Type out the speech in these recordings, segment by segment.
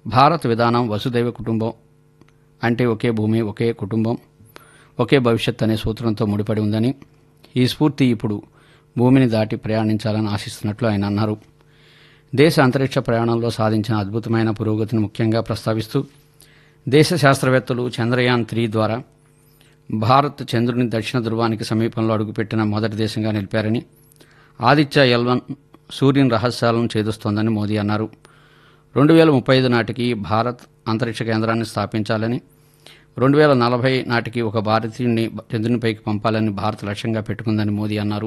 భారత్ విధానం వసుదైవ కుటుంబం అంటే ఒకే భూమి, ఒకే కుటుంబం, ఒకే భవిష్యత్ అనే సూత్రంతో ముడిపడి ఉందని, ఈ స్ఫూర్తి ఇప్పుడు భూమిని దాటి ప్రయాణించాలని ఆశిస్తున్నట్లు ఆయన అన్నారు. దేశ అంతరిక్ష ప్రయాణంలో సాధించిన అద్భుతమైన పురోగతిని ముఖ్యంగా ప్రస్తావిస్తూ, దేశ శాస్త్రవేత్తలు చంద్రయాన్-3 ద్వారా భారత్ చంద్రుని దక్షిణ ధృవానికి సమీపంలో అడుగుపెట్టిన మొదటి దేశంగా నిలిపారని, ఆదిత్య L1 సూర్యుని రహస్యాలను ఛేదిస్తోందని మోదీ అన్నారు. 2035 నాటికి భారత్ అంతరిక్ష కేంద్రాన్ని స్థాపించాలని, 2040 నాటికి ఒక భారతీయుడిని చంద్రునిపైకి పంపాలని భారత్ లక్ష్యంగా పెట్టుకుందని మోదీ అన్నారు.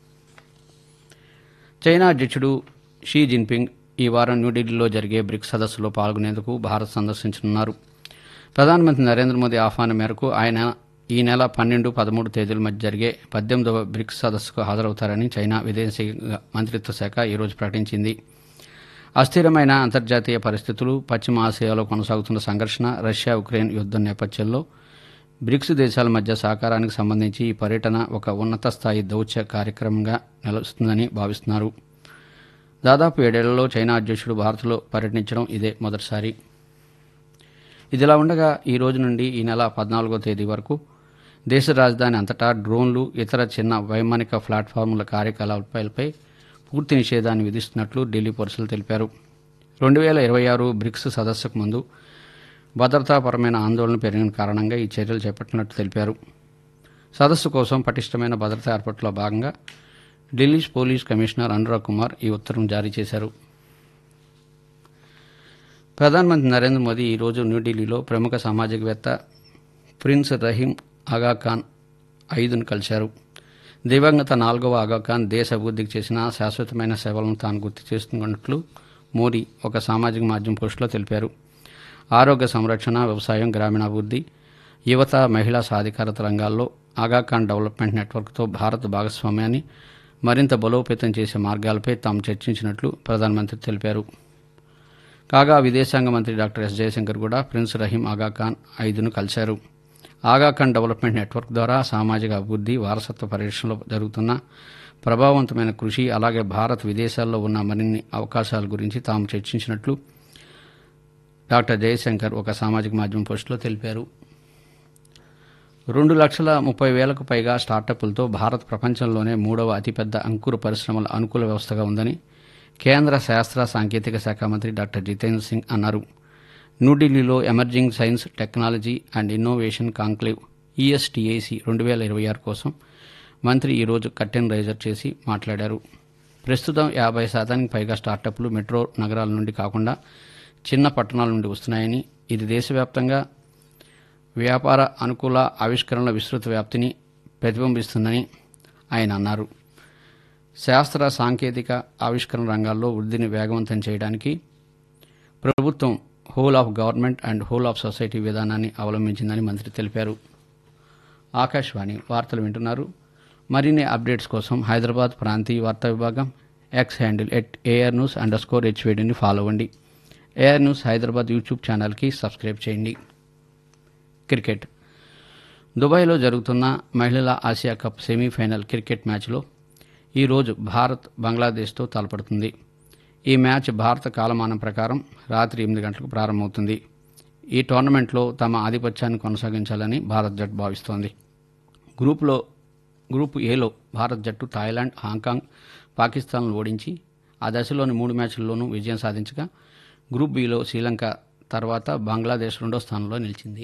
చైనా అధ్యక్షుడు షీ జిన్పింగ్ ఈ వారం న్యూఢిల్లీలో జరిగే బ్రిక్స్ సదస్సులో పాల్గొనేందుకు భారత్ సందర్శించనున్నారు. ప్రధానమంత్రి నరేంద్ర మోదీ ఆహ్వానం మేరకు ఆయన ఈ నెల 12, 13 తేదీల మధ్య జరిగే 18వ బ్రిక్స్ సదస్సుకు హాజరవుతారని చైనా విదేశాంగ మంత్రిత్వ శాఖ ఈరోజు ప్రకటించింది. అస్థిరమైన అంతర్జాతీయ పరిస్థితులు, పశ్చిమ ఆసియాలో కొనసాగుతున్న సంఘర్షణ, రష్యా ఉక్రెయిన్ యుద్దం నేపథ్యంలో బ్రిక్స్ దేశాల మధ్య సహకారానికి సంబంధించి ఈ పర్యటన ఒక ఉన్నత స్థాయి దౌత్య కార్యక్రమంగా నిలుస్తుందని భావిస్తున్నారు. దాదాపు 7 ఏళ్లలో చైనా అధ్యక్షుడు భారత్లో పర్యటించడం ఇదే మొదటిసారి. ఇదిలా ఉండగా ఈ రోజు నుండి ఈ నెల 14వ తేదీ వరకు దేశ రాజధాని అంతటా డ్రోన్లు, ఇతర చిన్న వైమానిక ప్లాట్ఫామ్ల కార్యకలాపాలపై పూర్తి నిషేధాన్ని విధిస్తున్నట్లు ఢిల్లీ పోలీసులు తెలిపారు. 2026 బ్రిక్స్ సదస్సుకు ముందు భద్రతాపరమైన ఆందోళన పెరిగిన కారణంగా ఈ చర్యలు చేపట్టినట్లు తెలిపారు. సదస్సు కోసం పటిష్టమైన భద్రతా ఏర్పాట్లో భాగంగా ఢిల్లీ పోలీస్ కమిషనర్ అనురాగ్ కుమార్ ఈ ఉత్తర్వును జారీ చేశారు. ప్రధానమంత్రి నరేంద్ర మోదీ ఈరోజు న్యూఢిల్లీలో ప్రముఖ సామాజికవేత్త ప్రిన్స్ రహీం ఆగాఖాన్ 5ను కలిశారు. దివంగత 4వ ఆగాఖాన్ దేశ అభివృద్ధికి చేసిన శాశ్వతమైన సేవలను తాను గుర్తు చేస్తున్నట్లు మోదీ ఒక సామాజిక మాధ్యమం పోస్టులో తెలిపారు. ఆరోగ్య సంరక్షణ, వ్యవసాయం, గ్రామీణాభివృద్ధి, యువత, మహిళా సాధికారత రంగాల్లో ఆగాఖాన్ డెవలప్మెంట్ నెట్వర్క్తో భారత్ భాగస్వామ్యాన్ని మరింత బలోపేతం చేసే మార్గాలపై తాము చర్చించినట్లు ప్రధానమంత్రి తెలిపారు. కాగా విదేశాంగ మంత్రి డాక్టర్ ఎస్ జయశంకర్ కూడా ప్రిన్స్ రహీం ఆగాఖాన్ 5ను కలిశారు. ఆగాఖాన్ డెవలప్మెంట్ నెట్వర్క్ ద్వారా సామాజిక అభివృద్ధి, వారసత్వ పరిరక్షణలో జరుగుతున్న ప్రభావవంతమైన కృషి, అలాగే భారత్ విదేశాల్లో ఉన్న మరిన్ని అవకాశాల గురించి తాము చర్చించినట్లు డాక్టర్ జయశంకర్ ఒక సామాజిక మాధ్యమం పోస్టులో తెలిపారు. 2,30,000కు పైగా స్టార్టప్లతో భారత్ ప్రపంచంలోనే 3వ అతిపెద్ద అంకుర పరిశ్రమల అనుకూల వ్యవస్థగా ఉందని కేంద్ర శాస్త్ర సాంకేతిక శాఖ మంత్రి డాక్టర్ జితేంద్ర సింగ్ అన్నారు. న్యూఢిల్లీలో emerging science, technology and innovation conclave ESTAC 2026 కోసం మంత్రి ఈరోజు కర్టెన్ రైజర్ చేసి మాట్లాడారు. ప్రస్తుతం 50% పైగా స్టార్టప్లు మెట్రో నగరాల నుండి కాకుండా చిన్న పట్టణాల నుండి వస్తున్నాయని, ఇది దేశవ్యాప్తంగా వ్యాపార అనుకూల ఆవిష్కరణల విస్తృత వ్యాప్తిని ప్రతిబింబిస్తుందని ఆయన అన్నారు. శాస్త్ర సాంకేతిక ఆవిష్కరణ రంగాల్లో వృద్ధిని వేగవంతం చేయడానికి ప్రభుత్వం whole of government and whole of society విధానాన్ని అవలంబించిందని మంత్రి తెలిపారు. ఆకాశవాణి వార్తలు వింటున్నారు. మరిన్ని అప్డేట్స్ కోసం హైదరాబాద్ ప్రాంతీయ వార్తా విభాగం ఎక్స్ హ్యాండిల్ @ARnews_HVDని ఫాలో అవ్వండి. AR న్యూస్ హైదరాబాద్ యూట్యూబ్ ఛానల్కి సబ్స్క్రైబ్ చేయండి. క్రికెట్. దుబాయ్లో జరుగుతున్న మహిళల ఆసియా కప్ సెమీఫైనల్ క్రికెట్ మ్యాచ్లో ఈరోజు భారత్ బంగ్లాదేశ్తో తలపడుతుంది. ఈ మ్యాచ్ భారత కాలమానం ప్రకారం రాత్రి 8 గంటలకు ప్రారంభమవుతుంది. ఈ టోర్నమెంట్లో తమ ఆధిపత్యాన్ని కొనసాగించాలని భారత్ జట్టు భావిస్తోంది. గ్రూప్ ఏలో భారత్ జట్టు థాయిలాండ్, హాంకాంగ్, పాకిస్తాన్ను ఓడించి ఆ దశలోని 3 మ్యాచ్ల్లోనూ విజయం సాధించగా, గ్రూప్ బిలో శ్రీలంక తర్వాత బంగ్లాదేశ్ 2వ స్థానంలో నిలిచింది.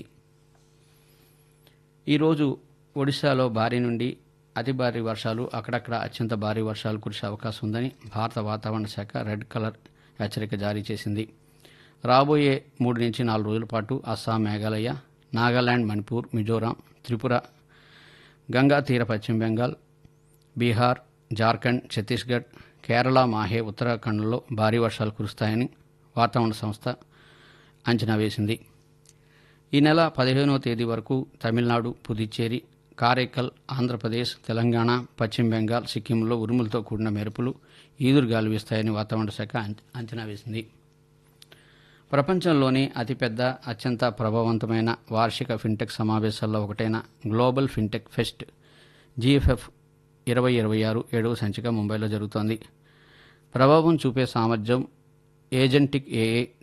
ఈరోజు ఒడిశాలో భారీ నుండి అతి భారీ వర్షాలు, అక్కడక్కడ అత్యంత భారీ వర్షాలు కురిసే అవకాశం ఉందని భారత వాతావరణ శాఖ రెడ్ కలర్ హెచ్చరిక జారీ చేసింది. రాబోయే 3 నుంచి 4 రోజుల పాటు అస్సాం, మేఘాలయ, నాగాలాండ్, మణిపూర్, మిజోరాం, త్రిపుర, గంగా తీర పశ్చిమ బెంగాల్, బీహార్, జార్ఖండ్, ఛత్తీస్గఢ్, కేరళ, మాహే, ఉత్తరాఖండ్లో భారీ వర్షాలు కురుస్తాయని వాతావరణ సంస్థ అంచనా వేసింది. ఈ నెల 15వ తేదీ వరకు తమిళనాడు, పుదుచ్చేరి, కారైకల్, ఆంధ్రప్రదేశ్, తెలంగాణ, పశ్చిమ బెంగాల్, సిక్కింలో ఉరుములతో కూడిన మెరుపులు, ఈదురుగాలు వీస్తాయని వాతావరణ శాఖ అంచనా వేసింది. ప్రపంచంలోని అతిపెద్ద, అత్యంత ప్రభావవంతమైన వార్షిక ఫిన్టెక్ సమావేశాల్లో ఒకటైన గ్లోబల్ ఫిన్టెక్ ఫెస్ట్ GFF 2026 7వ సంచిక ముంబైలో జరుగుతోంది. ప్రభావం చూపే సామర్థ్యం, ఏజెంటిక్ AI,